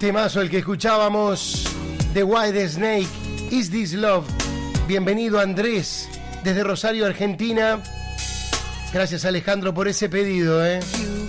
Temazo el que escuchábamos de White Snake, Is This Love. Bienvenido Andrés, desde Rosario, Argentina. Gracias Alejandro por ese pedido,